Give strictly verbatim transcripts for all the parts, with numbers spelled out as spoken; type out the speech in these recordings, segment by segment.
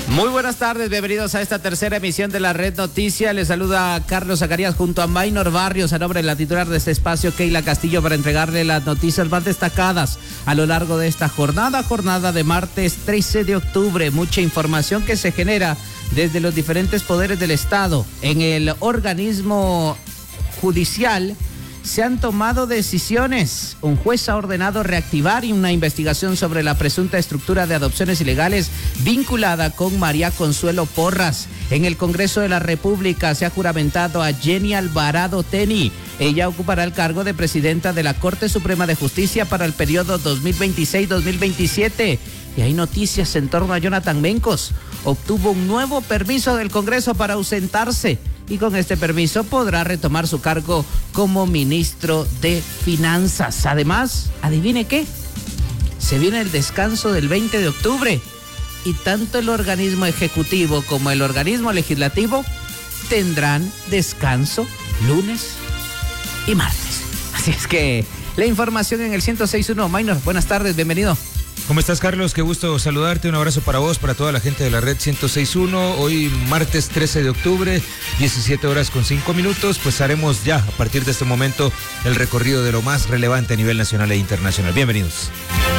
Muy buenas tardes, bienvenidos a esta tercera emisión de la Red Noticia. Les saluda Carlos Zacarías junto a Maynor Barrios, a nombre de la titular de este espacio, Keila Castillo, para entregarle las noticias más destacadas a lo largo de esta jornada, jornada de martes trece de octubre. Mucha información que se genera desde los diferentes poderes del Estado. En el organismo judicial se han tomado decisiones. Un juez ha ordenado reactivar una investigación sobre la presunta estructura de adopciones ilegales vinculada con María Consuelo Porras. En el Congreso de la República se ha juramentado a Jenny Alvarado Teni. Ella ocupará el cargo de presidenta de la Corte Suprema de Justicia para el periodo dos mil veintiséis dos mil veintisiete. Y hay noticias en torno a Jonathan Mencos. Obtuvo un nuevo permiso del Congreso para ausentarse y con este permiso podrá retomar su cargo como ministro de Finanzas. Además, ¿adivine qué? Se viene el descanso del veinte de octubre y tanto el organismo ejecutivo como el organismo legislativo tendrán descanso lunes y martes. Así es que la información en el ciento seis punto uno. Maynor, buenas tardes, bienvenido. ¿Cómo estás, Carlos? Qué gusto saludarte. Un abrazo para vos, para toda la gente de la red ciento seis punto uno. Hoy martes trece de octubre, diecisiete horas con cinco minutos, pues haremos ya a partir de este momento el recorrido de lo más relevante a nivel nacional e internacional. Bienvenidos.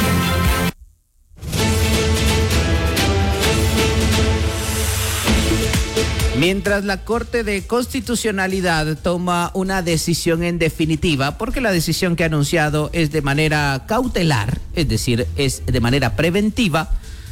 Mientras la Corte de Constitucionalidad toma una decisión en definitiva, porque la decisión que ha anunciado es de manera cautelar, es decir, es de manera preventiva,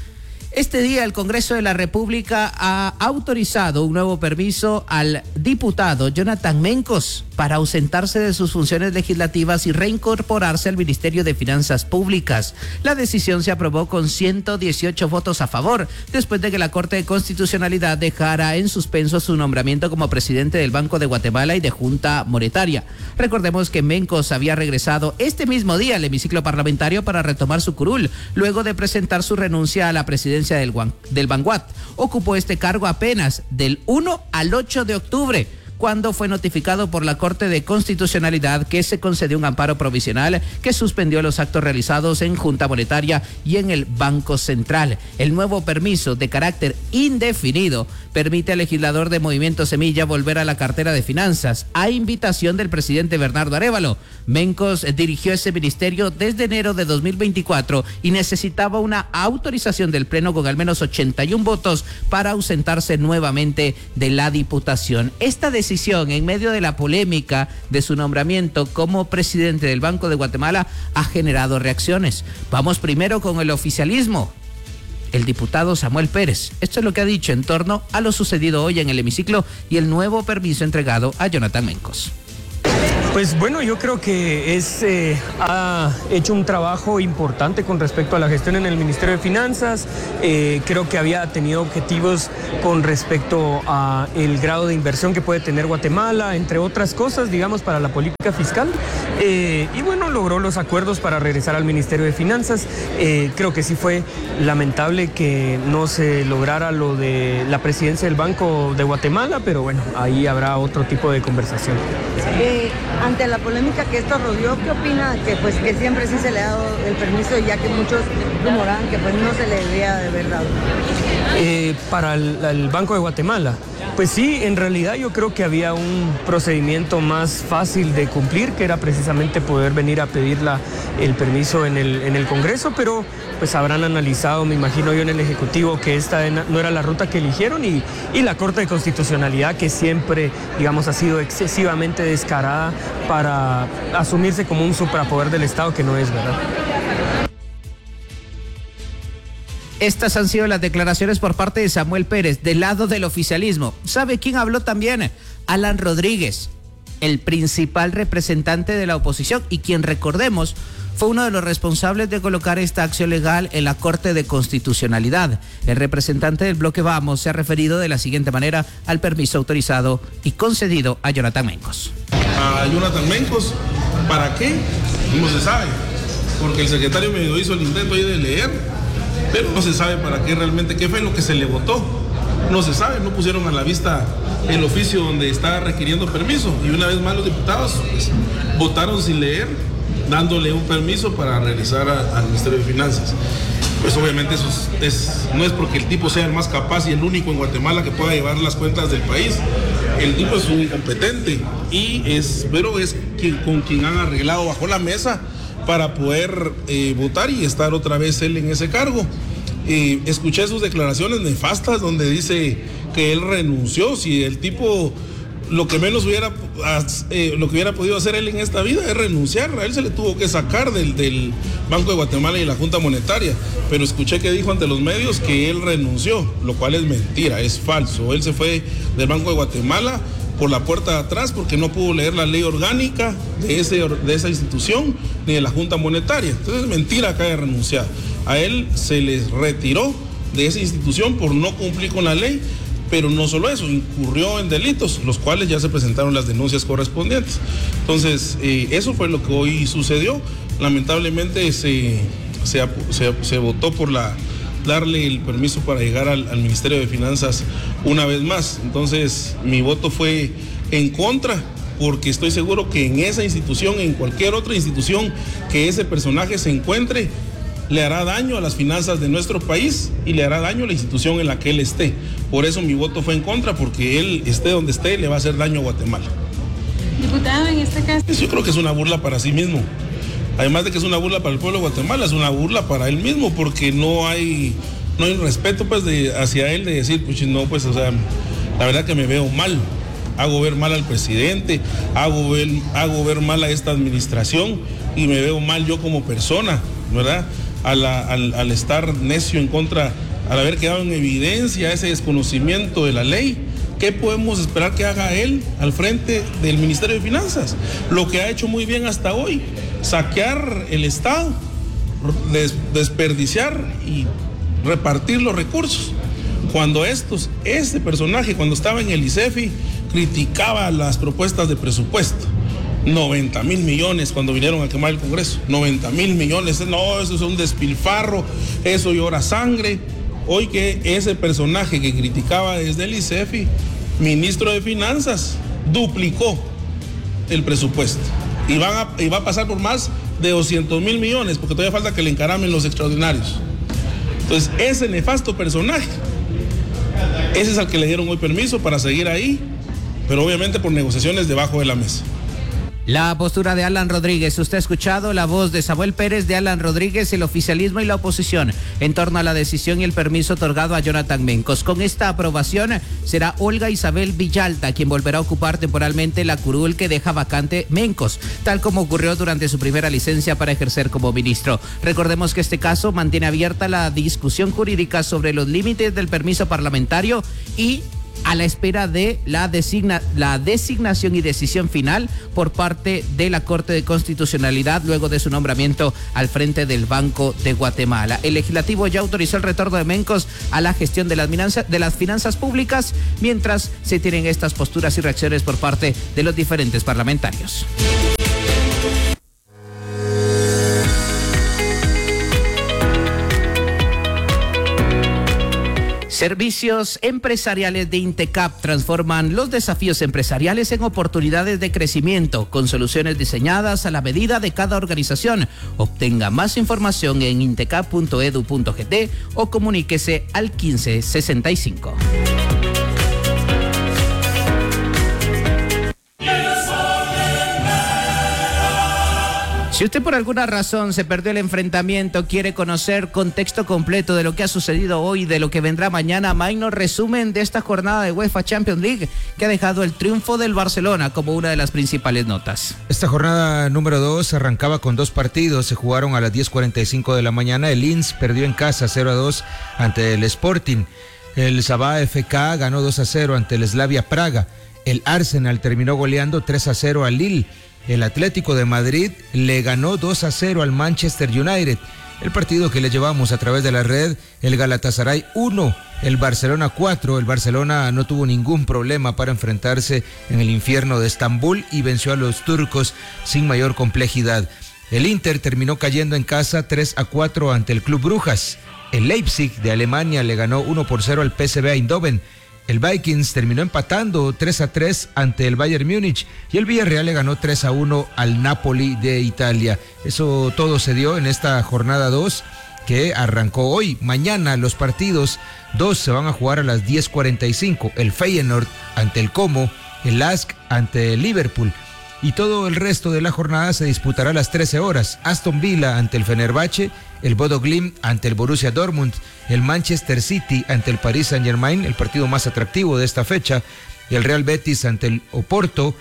este día el Congreso de la República ha autorizado un nuevo permiso al diputado Jonathan Mencos para ausentarse de sus funciones legislativas y reincorporarse al Ministerio de Finanzas Públicas. La decisión se aprobó con ciento dieciocho votos a favor, después de que la Corte de Constitucionalidad dejara en suspenso su nombramiento como presidente del Banco de Guatemala y de Junta Monetaria. Recordemos que Mencos había regresado este mismo día al hemiciclo parlamentario para retomar su curul, luego de presentar su renuncia a la presidencia del, del Banguat. Ocupó este cargo apenas del uno al ocho de octubre, cuando fue notificado por la Corte de Constitucionalidad que se concedió un amparo provisional que suspendió los actos realizados en Junta Monetaria y en el Banco Central. El nuevo permiso de carácter indefinido permite al legislador de Movimiento Semilla volver a la cartera de Finanzas, a invitación del presidente Bernardo Arévalo. Mencos dirigió ese ministerio desde enero de dos mil veinticuatro y necesitaba una autorización del Pleno con al menos ochenta y uno votos para ausentarse nuevamente de la Diputación. Esta decisión Decisión en medio de la polémica de su nombramiento como presidente del Banco de Guatemala ha generado reacciones. Vamos primero con el oficialismo. El diputado Samuel Pérez. Esto es lo que ha dicho en torno a lo sucedido hoy en el hemiciclo y el nuevo permiso entregado a Jonathan Mencos. Pues bueno, yo creo que es, eh, ha hecho un trabajo importante con respecto a la gestión en el Ministerio de Finanzas. Eh, creo que había tenido objetivos con respecto a el grado de inversión que puede tener Guatemala, entre otras cosas, digamos, para la política fiscal. Eh, y bueno, logró los acuerdos para regresar al Ministerio de Finanzas. Eh, creo que sí fue lamentable que no se lograra lo de la presidencia del Banco de Guatemala, pero bueno, ahí habrá otro tipo de conversación. Eh, ante la polémica que esto rodeó, ¿qué opina? Que pues que siempre sí se le ha dado el permiso, ya que muchos rumoraban que pues no se le debería de haber dado. Eh, para el, el Banco de Guatemala. Pues sí, en realidad yo creo que había un procedimiento más fácil de cumplir, que era precisamente poder venir a pedir la, el permiso en el, en el Congreso, pero pues habrán analizado, me imagino yo, en el Ejecutivo, que esta no era la ruta que eligieron y, y la Corte de Constitucionalidad, que siempre, digamos, ha sido excesivamente descarada para asumirse como un suprapoder del Estado, que no es, ¿verdad? Estas han sido las declaraciones por parte de Samuel Pérez, del lado del oficialismo. ¿Sabe quién habló también? Alan Rodríguez, el principal representante de la oposición y quien, recordemos, fue uno de los responsables de colocar esta acción legal en la Corte de Constitucionalidad. El representante del bloque Vamos se ha referido de la siguiente manera al permiso autorizado y concedido a Jonathan Mencos. A Jonathan Mencos, ¿para qué? No se sabe, porque el secretario me hizo el intento ahí de leer, pero no se sabe para qué realmente, qué fue lo que se le votó. No se sabe, no pusieron a la vista el oficio donde está requiriendo permiso. Y una vez más los diputados pues, votaron sin leer, dándole un permiso para regresar a, al Ministerio de Finanzas. pues obviamente eso es, es, no es porque el tipo sea el más capaz y el único en Guatemala que pueda llevar las cuentas del país. El tipo es un incompetente y es, pero es quien, con quien han arreglado bajo la mesa para poder eh, votar y estar otra vez él en ese cargo. Eh, escuché sus declaraciones nefastas donde dice que él renunció. Si el tipo lo que menos hubiera eh, lo que hubiera podido hacer él en esta vida es renunciar, a él se le tuvo que sacar del, del Banco de Guatemala y la Junta Monetaria, pero escuché que dijo ante los medios que él renunció, lo cual es mentira, es falso. Él se fue del Banco de Guatemala por la puerta de atrás porque no pudo leer la ley orgánica de, ese, de esa institución ni de la Junta Monetaria. Entonces es mentira que haya renunciado. A él se les retiró de esa institución por no cumplir con la ley, pero no solo eso, incurrió en delitos, los cuales ya se presentaron las denuncias correspondientes. Entonces, eh, eso fue lo que hoy sucedió. Lamentablemente se, se, se, se votó por la, darle el permiso para llegar al, al Ministerio de Finanzas una vez más. Entonces, mi voto fue en contra, porque estoy seguro que en esa institución, en cualquier otra institución que ese personaje se encuentre, le hará daño a las finanzas de nuestro país y le hará daño a la institución en la que él esté. Por eso mi voto fue en contra, porque él esté donde esté, le va a hacer daño a Guatemala. Diputado, en este caso... Yo creo que es una burla para sí mismo. Además de que es una burla para el pueblo de Guatemala, es una burla para él mismo, porque no hay, no hay respeto pues, de, hacia él de decir, pues no, pues, o sea, la verdad que me veo mal. Hago ver mal al presidente, hago ver, hago ver mal a esta administración y me veo mal yo como persona, ¿verdad? A la, al, al estar necio en contra, al haber quedado en evidencia ese desconocimiento de la ley. ¿Qué podemos esperar que haga él al frente del Ministerio de Finanzas? Lo que ha hecho muy bien hasta hoy, saquear el Estado, des, desperdiciar y repartir los recursos. Cuando estos, este personaje, cuando estaba en el ICEFI, criticaba las propuestas de presupuesto. noventa mil millones cuando vinieron a quemar el Congreso, noventa mil millones, no, eso es un despilfarro, eso llora sangre. Hoy que ese personaje que criticaba desde el ICEFI, ministro de Finanzas, duplicó el presupuesto y, van a, y va a pasar por más de doscientos mil millones, porque todavía falta que le encaramen los extraordinarios. Entonces, ese nefasto personaje, ese es al que le dieron hoy permiso para seguir ahí, pero obviamente por negociaciones debajo de la mesa. La postura de Alan Rodríguez. Usted ha escuchado la voz de Samuel Pérez, de Alan Rodríguez, el oficialismo y la oposición en torno a la decisión y el permiso otorgado a Jonathan Mencos. Con esta aprobación será Olga Isabel Villalta quien volverá a ocupar temporalmente la curul que deja vacante Mencos, tal como ocurrió durante su primera licencia para ejercer como ministro. Recordemos que este caso mantiene abierta la discusión jurídica sobre los límites del permiso parlamentario y a la espera de la, designa, la designación y decisión final por parte de la Corte de Constitucionalidad luego de su nombramiento al frente del Banco de Guatemala. El legislativo ya autorizó el retorno de Mencos a la gestión de las, de las finanzas públicas, mientras se tienen estas posturas y reacciones por parte de los diferentes parlamentarios. Servicios empresariales de Intecap transforman los desafíos empresariales en oportunidades de crecimiento con soluciones diseñadas a la medida de cada organización. Obtenga más información en intecap punto edu punto gt o comuníquese al quince sesenta y cinco. Si usted por alguna razón se perdió el enfrentamiento, quiere conocer contexto completo de lo que ha sucedido hoy y de lo que vendrá mañana, magno resumen de esta jornada de UEFA Champions League que ha dejado el triunfo del Barcelona como una de las principales notas. Esta jornada número dos arrancaba con dos partidos, se jugaron a las diez cuarenta y cinco de la mañana. El Linz perdió en casa cero a dos ante el Sporting. El Sabah F K ganó dos a cero ante el Slavia Praga. El Arsenal terminó goleando tres a cero al Lille. El Atlético de Madrid le ganó dos a cero al Manchester United. El partido que le llevamos a través de la red, el Galatasaray uno, el Barcelona cuatro. El Barcelona no tuvo ningún problema para enfrentarse en el infierno de Estambul y venció a los turcos sin mayor complejidad. El Inter terminó cayendo en casa tres a cuatro ante el Club Brujas. El Leipzig de Alemania le ganó uno por cero al P S V Eindhoven. El Vikings terminó empatando tres a tres ante el Bayern Múnich y el Villarreal le ganó tres a uno al Napoli de Italia. Eso todo se dio en esta jornada dos. que arrancó hoy. Mañana los partidos dos se van a jugar a las diez cuarenta y cinco. El Feyenoord ante el Como, el Lask ante el Liverpool. Y todo el resto de la jornada se disputará a las trece horas. Aston Villa ante el Fenerbahce, el Bodo Glimt ante el Borussia Dortmund, el Manchester City ante el Paris Saint-Germain, el partido más atractivo de esta fecha, el Real Betis ante el Oporto,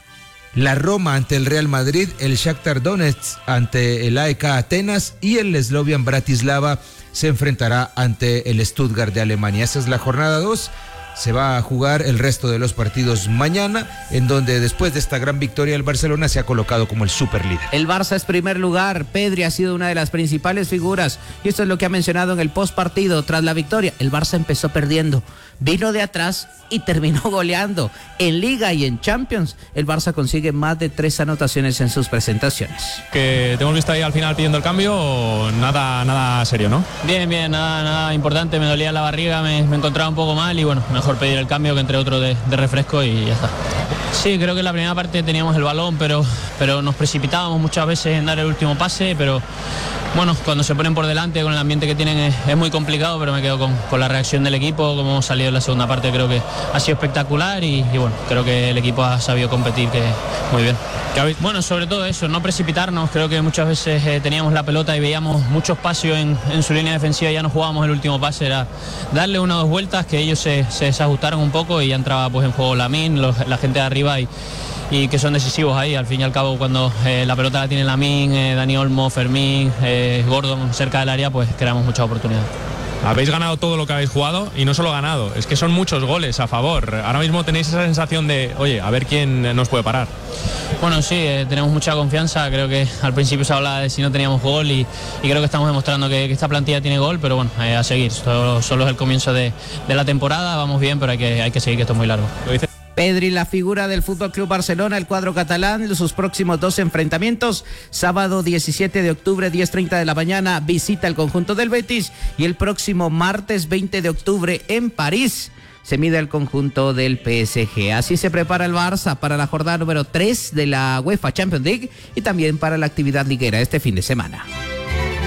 la Roma ante el Real Madrid, el Shakhtar Donetsk ante el A E K Atenas y el Slovan Bratislava se enfrentará ante el Stuttgart de Alemania. Esa es la jornada dos. Se va a jugar el resto de los partidos mañana, en donde después de esta gran victoria el Barcelona se ha colocado como el superlíder. El Barça es primer lugar, Pedri ha sido una de las principales figuras y esto es lo que ha mencionado en el postpartido tras la victoria. El Barça empezó perdiendo, vino de atrás y terminó goleando. En Liga y en Champions, el Barça consigue más de tres anotaciones en sus presentaciones. Que te hemos visto ahí al final pidiendo el cambio, o nada, nada serio, ¿no? Bien, bien, nada, nada importante, me dolía la barriga, me, me encontraba un poco mal y bueno, mejor pedir el cambio que entre otro de, de refresco y ya está. Sí, creo que en la primera parte teníamos el balón, pero, pero nos precipitábamos muchas veces en dar el último pase, pero bueno, cuando se ponen por delante con el ambiente que tienen es, es muy complicado, pero me quedo con, con la reacción del equipo, como hemos salido en la segunda parte, creo que ha sido espectacular y, y bueno, creo que el equipo ha sabido competir que muy bien. Bueno, sobre todo eso, no precipitarnos, creo que muchas veces eh, teníamos la pelota y veíamos mucho espacio en, en su línea defensiva y ya no jugábamos el último pase, era darle una o dos vueltas, que ellos se, se desajustaron un poco y ya entraba pues en juego Lamine, los, la gente de arriba y y que son decisivos ahí, al fin y al cabo cuando eh, la pelota la tiene Lamine, eh, Dani Olmo, Fermín, eh, Gordon cerca del área, pues creamos muchas oportunidades. Habéis ganado todo lo que habéis jugado y no solo ganado, es que son muchos goles a favor. Ahora mismo tenéis esa sensación de, oye, a ver quién nos puede parar. Bueno, sí, eh, tenemos mucha confianza, creo que al principio se hablaba de si no teníamos gol y, y creo que estamos demostrando que, que esta plantilla tiene gol, pero bueno, eh, a seguir, solo, solo es el comienzo de, de la temporada, vamos bien, pero hay que, hay que seguir, que esto es muy largo. Lo dice Pedri, la figura del F C Barcelona, el cuadro catalán, sus próximos dos enfrentamientos, sábado diecisiete de octubre, diez treinta de la mañana, visita el conjunto del Betis y el próximo martes veinte de octubre en París se mide el conjunto del P S G. Así se prepara el Barça para la jornada número tres de la UEFA Champions League y también para la actividad liguera este fin de semana.